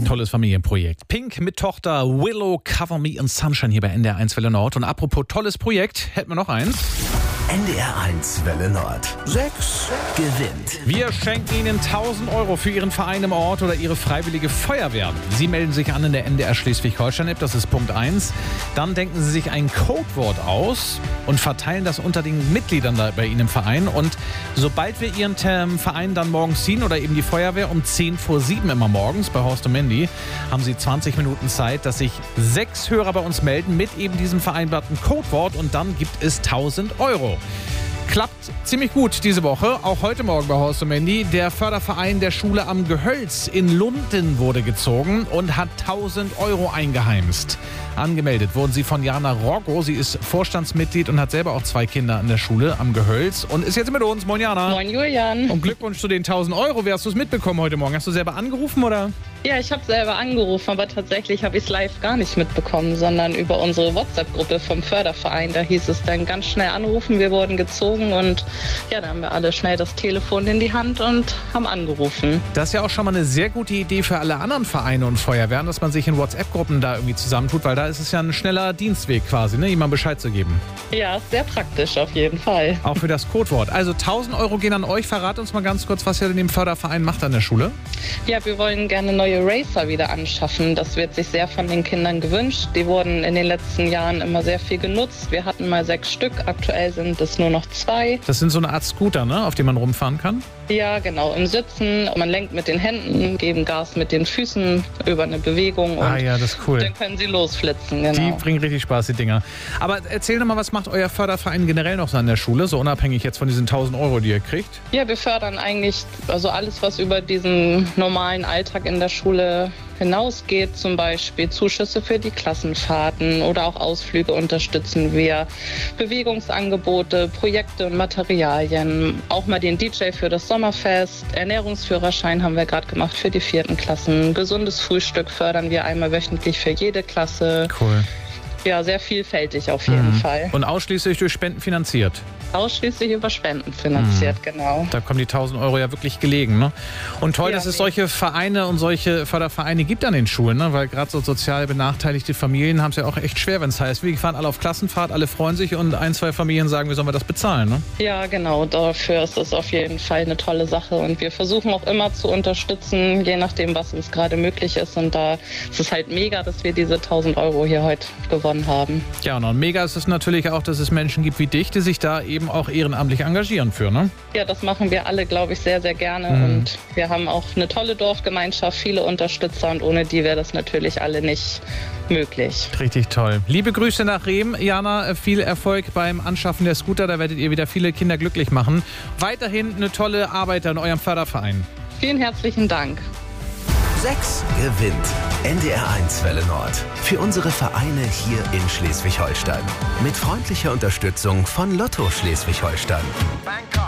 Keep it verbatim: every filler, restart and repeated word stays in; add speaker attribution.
Speaker 1: Tolles Familienprojekt. Pink mit Tochter Willow, Cover Me in Sunshine hier bei N D R eins Welle Nord. Und apropos tolles Projekt, hätten wir noch eins.
Speaker 2: N D R eins Welle Nord. Sechs gewinnt.
Speaker 1: Wir schenken Ihnen tausend Euro für Ihren Verein im Ort oder Ihre freiwillige Feuerwehr. Sie melden sich an in der N D R Schleswig-Holstein-App, das ist Punkt eins. Dann denken Sie sich ein Codewort aus und verteilen das unter den Mitgliedern da bei Ihnen im Verein. Und sobald wir Ihren ähm, Verein dann morgens ziehen oder eben die Feuerwehr um zehn vor sieben immer morgens bei Horst und Mandy, haben Sie zwanzig Minuten Zeit, dass sich sechs Hörer bei uns melden mit eben diesem vereinbarten Codewort und dann gibt es tausend Euro. Klappt ziemlich gut diese Woche, auch heute Morgen bei Horst und Mandy. Der Förderverein der Schule am Gehölz in Lunden wurde gezogen und hat tausend Euro eingeheimst. Angemeldet wurden sie von Jana Roggo. Sie ist Vorstandsmitglied und hat selber auch zwei Kinder an der Schule am Gehölz und ist jetzt mit uns. Moin Jana.
Speaker 3: Moin Julian.
Speaker 1: Und Glückwunsch zu den tausend Euro. Wie hast du es mitbekommen heute Morgen? Hast du selber angerufen oder?
Speaker 3: Ja, ich habe selber angerufen, aber tatsächlich habe ich es live gar nicht mitbekommen, sondern über unsere WhatsApp-Gruppe vom Förderverein. Da hieß es dann ganz schnell anrufen, wir wurden gezogen und ja, da haben wir alle schnell das Telefon in die Hand und haben angerufen.
Speaker 1: Das ist ja auch schon mal eine sehr gute Idee für alle anderen Vereine und Feuerwehren, dass man sich in WhatsApp-Gruppen da irgendwie zusammentut, weil da ist es ja ein schneller Dienstweg quasi, ne, jemandem Bescheid zu geben.
Speaker 3: Ja, ist sehr praktisch auf jeden Fall.
Speaker 1: Auch für das Codewort. Also tausend Euro gehen an euch. Verrat uns mal ganz kurz, was ihr in dem Förderverein macht an der Schule.
Speaker 3: Ja, wir wollen gerne neue Racer wieder anschaffen. Das wird sich sehr von den Kindern gewünscht. Die wurden in den letzten Jahren immer sehr viel genutzt. Wir hatten mal sechs Stück, aktuell sind es nur noch zwei.
Speaker 1: Das sind so eine Art Scooter, ne, auf dem man rumfahren kann?
Speaker 3: Ja, genau, im Sitzen. Man lenkt mit den Händen, geben Gas mit den Füßen über eine Bewegung und
Speaker 1: ah ja, das ist cool.
Speaker 3: Dann können sie losflitzen. Genau.
Speaker 1: Die bringen richtig Spaß, die Dinger. Aber erzähl doch mal, was macht euer Förderverein generell noch so an der Schule, so unabhängig jetzt von diesen tausend Euro, die ihr kriegt?
Speaker 3: Ja, wir fördern eigentlich also alles, was über diesen normalen Alltag in der Schule hinausgeht, zum Beispiel Zuschüsse für die Klassenfahrten oder auch Ausflüge unterstützen wir, Bewegungsangebote, Projekte und Materialien, auch mal den D J für das Sommerfest, Ernährungsführerschein haben wir gerade gemacht für die vierten Klassen, gesundes Frühstück fördern wir einmal wöchentlich für jede Klasse.
Speaker 1: Cool.
Speaker 3: Ja, sehr vielfältig auf jeden
Speaker 1: mhm.
Speaker 3: Fall.
Speaker 1: Und ausschließlich durch Spenden finanziert?
Speaker 3: Ausschließlich über Spenden finanziert, mhm. genau.
Speaker 1: Da kommen die tausend Euro ja wirklich gelegen, ne? Und toll, ja, dass es solche Vereine und solche Fördervereine gibt an den Schulen, ne? Weil gerade so sozial benachteiligte Familien haben es ja auch echt schwer, wenn es heißt, wir fahren alle auf Klassenfahrt, alle freuen sich und ein, zwei Familien sagen, wie sollen wir das bezahlen, ne?
Speaker 3: Ja, genau. Dafür ist es auf jeden Fall eine tolle Sache und wir versuchen auch immer zu unterstützen, je nachdem, was uns gerade möglich ist. Und da ist es halt mega, dass wir diese tausend Euro hier heute gewonnen haben.
Speaker 1: Ja, und mega ist es natürlich auch, dass es Menschen gibt wie dich, die sich da eben auch ehrenamtlich engagieren für, ne?
Speaker 3: Ja, das machen wir alle, glaube ich, sehr, sehr gerne. Mhm. Und wir haben auch eine tolle Dorfgemeinschaft, viele Unterstützer und ohne die wäre das natürlich alle nicht möglich.
Speaker 1: Richtig toll. Liebe Grüße nach Rehm. Jana, viel Erfolg beim Anschaffen der Scooter. Da werdet ihr wieder viele Kinder glücklich machen. Weiterhin eine tolle Arbeit an eurem Förderverein.
Speaker 3: Vielen herzlichen Dank.
Speaker 2: Sechs gewinnt. N D R eins Welle Nord. Für unsere Vereine hier in Schleswig-Holstein. Mit freundlicher Unterstützung von Lotto Schleswig-Holstein. Bangkok.